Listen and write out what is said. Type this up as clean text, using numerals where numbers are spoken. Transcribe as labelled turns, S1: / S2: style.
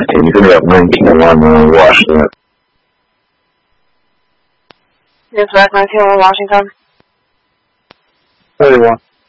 S1: Anything about 1901 Washington?
S2: Yes, back 1901 Washington.
S3: 31.